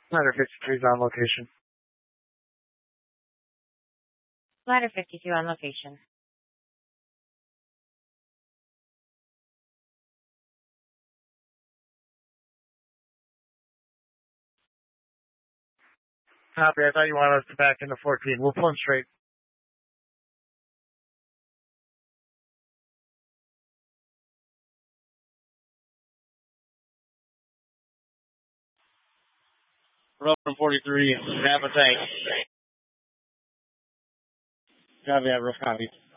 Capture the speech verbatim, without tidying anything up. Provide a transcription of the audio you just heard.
Ladder fifty-three is on location. Ladder fifty-two on location. Copy. I thought you wanted us to back into fourteen. We'll pull him straight. Road from forty-three, Napa tank. Copy that, real copy.